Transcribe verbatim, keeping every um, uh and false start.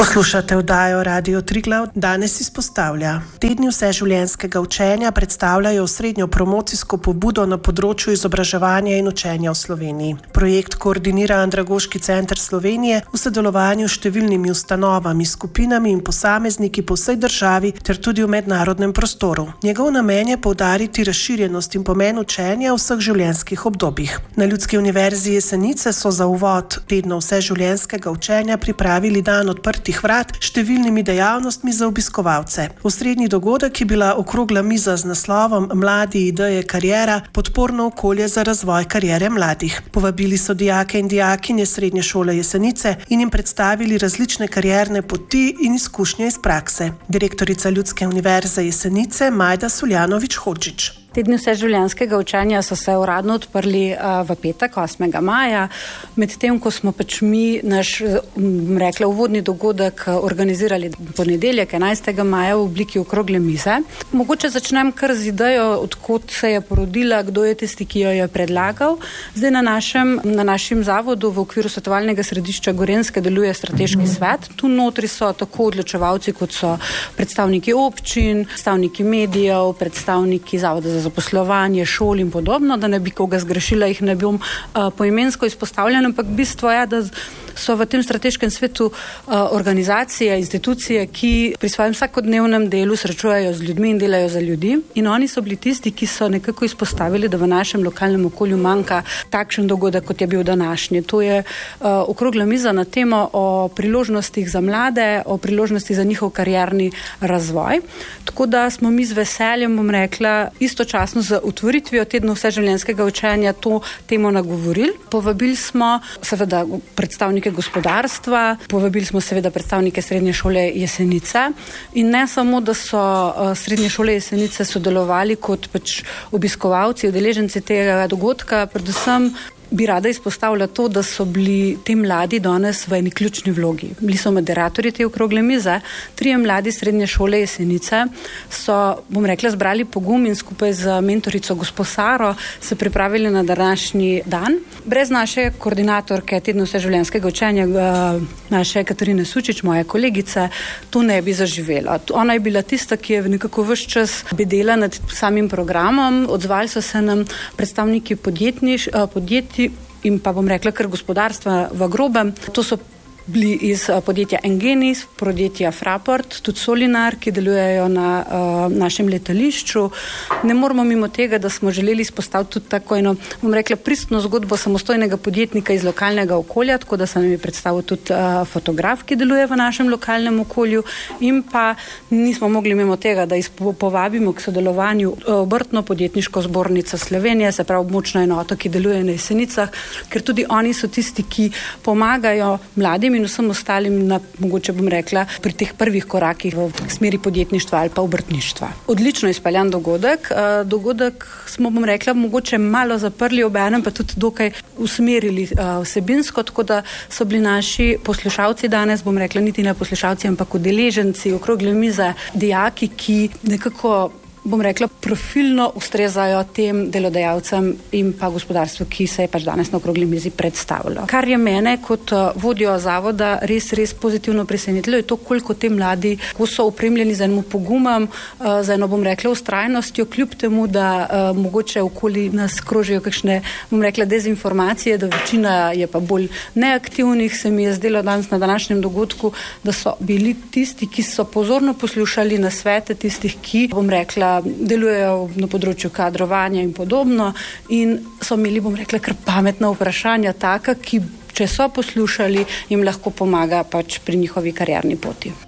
Poslušate oddajo Radio Triglav. Danes izpostavlja. Tedni vseživljenjskega učenja predstavljajo osrednjo promocijsko pobudo na področju izobraževanja in učenja v Sloveniji. Projekt koordinira Andragoški center Slovenije v sodelovanju s številnimi ustanovami, skupinami in posamezniki po vsej državi ter tudi v mednarodnem prostoru. Njegov namen je poudariti razširjenost in pomen učenja v vseh življenjskih obdobjih. Na Ljudski univerzi Jesenice so za uvod tednov vseživljenjskega učenja pripravili dan odprtih vrat s številnimi dejavnostmi za obiskovalce. Osrednji dogodek je bila okrogla miza z naslovom Mladi, ideje, kariera, podporno okolje za razvoj kariere mladih. Povabili so dijake in dijakinje Srednje šole Jesenice in jim predstavili različne karierne poti in izkušnje iz prakse. Direktorica Ljudske univerze Jesenice Majda Suljanović-Hodžić. Tedni vseživljenjskega učenja so se uradno odprli uh, v petek, osmega maja, medtem ko smo pač mi naš, m, rekla, uvodni dogodek organizirali ponedeljek, enajstega maja v obliki okrogle mize. Mogoče začnem kar z idejo, odkot se je porodila, kdo je tisti, ki jo je predlagal. Zdaj na našem, na našem zavodu v okviru svetovalnega središča Gorenjske deluje strateški svet. Tu notri so tako odločevalci, kot so predstavniki občin, predstavniki medijev, predstavniki zavoda za zaposlovanje, šol in podobno, da ne bi koga zgrešila, jih ne bi bom uh, poimensko izpostavljala, ampak bistvo je, da so v tem strateškem svetu uh, organizacije, institucije, ki pri svojem vsakodnevnem delu srečujejo z ljudmi in delajo za ljudi. In oni so bili tisti, ki so nekako izpostavili, da v našem lokalnem okolju manjka takšen dogodek, kot je bil današnji. To je uh, okrogla miza na temo o priložnostih za mlade, o priložnostih za njihov karierni razvoj. Tako da smo mi z veseljem, bom rekla, istočasno z otvoritvijo tednov vseživljenjskega učenja to temo nagovorili. Povabili smo seveda predstavnike gospodarstva, povabili smo seveda predstavnike Srednje šole Jesenice in ne samo, da so uh, Srednje šole Jesenice sodelovali kot pač obiskovalci, udeleženci tega dogodka, predvsem bi rada izpostavila to, da so bili te mladi danes v eni ključni vlogi. Bili so moderatorji te okrogle mize. Trije mladi Srednje šole Jesenice so, bom rekla, zbrali pogum in skupaj z mentorico gospo Saro se pripravili na današnji dan. Brez naše koordinatorke tedna vseživljenjskega učenja, naše Katarine Sučič, moje kolegice, to ne bi zaživela. Ona je bila tista, ki je nekako ves čas bedela nad samim programom. Odzvali so se nam predstavniki podjetniš, podjetij in pa bom rekla kar gospodarstva v grobem. To so bili iz podjetja Engenis, podjetja Fraport, tudi Solinar, ki delujejo na uh, našem letališču. Ne moramo mimo tega, da smo želeli izpostaviti tudi tako eno, bom rekla, pristno zgodbo samostojnega podjetnika iz lokalnega okolja, tako da se nam je predstavil tudi uh, fotograf, ki deluje v našem lokalnem okolju in pa nismo mogli mimo tega, da povabimo k sodelovanju obrtno podjetniško zbornico Slovenije, se pravi območno enoto, ki deluje na Jesenicah, ker tudi oni so tisti, ki pomagajo mladim in vsem ostalim na, mogoče bom rekla, pri teh prvih korakih v smeri podjetništva ali pa obrtništva. Odlično izpeljan dogodek. Dogodek smo, bom rekla, mogoče malo zaprli obenem, pa tudi dokaj usmerili vsebinsko, tako da so bili naši poslušalci danes, bom rekla, niti ne poslušalci, ampak udeleženci okrogle mize, dijaki, ki nekako, bom rekla, profilno ustrezajo tem delodajalcem in pa gospodarstvu, ki se je pač danes na okrogli mizi predstavilo. Kar je mene kot vodjo zavoda res, res pozitivno presenetilo, je to, koliko te mladi, ko so opremljeni z enim pogumom, za eno, bom rekla, ustrajnostjo, kljub temu, da uh, mogoče okoli nas krožijo kakšne, bom rekla, dezinformacije, da večina je pa bolj neaktivnih. Se mi je zdelo danes na današnjem dogodku, da so bili tisti, ki so pozorno poslušali nasvete tistih, ki, bom rekla, delujejo na področju kadrovanja in podobno in so imeli, bom rekla, kar pametna vprašanja taka, ki, če so poslušali, jim lahko pomaga pač pri njihovi karierni poti.